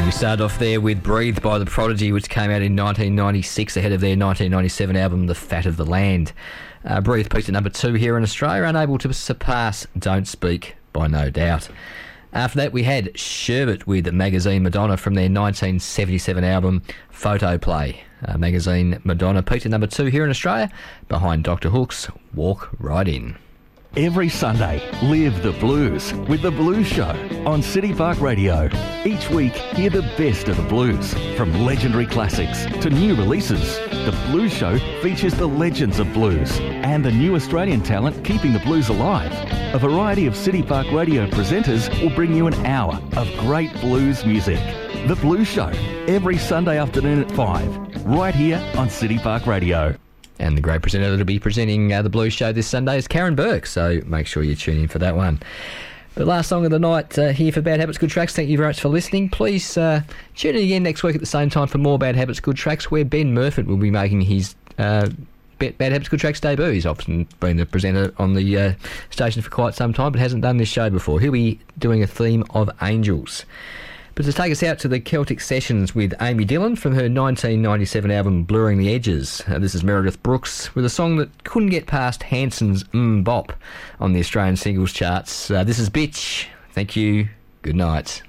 We started off there with Breathe by The Prodigy, which came out in 1996 ahead of their 1997 album The Fat of the Land. Breathe peaked at number 2 here in Australia, unable to surpass Don't Speak by No Doubt. After that, we had Sherbet with Magazine Madonna from their 1977 album Photoplay. Magazine Madonna peaked at number 2 here in Australia, behind Dr. Hook's Walk Right In. Every Sunday, live the blues with The Blues Show on City Park Radio. Each week, hear the best of the blues, from legendary classics to new releases. The Blues Show features the legends of blues and the new Australian talent keeping the blues alive. A variety of City Park Radio presenters will bring you an hour of great blues music. The Blues Show, every Sunday afternoon at 5, right here on City Park Radio. And the great presenter that'll be presenting the Blues Show this Sunday is Karen Burke, so make sure you tune in for that one. The last song of the night here for Bad Habits, Good Tracks. Thank you very much for listening. Please tune in again next week at the same time for more Bad Habits, Good Tracks, where Ben Murphy will be making his Bad Habits, Good Tracks debut. He's often been the presenter on the station for quite some time, but hasn't done this show before. He'll be doing a theme of angels. But to take us out to the Celtic Sessions with Amy Dillon from her 1997 album Blurring the Edges. This is Meredith Brooks with a song that couldn't get past Hanson's Bop on the Australian singles charts. This is Bitch. Thank you. Good night.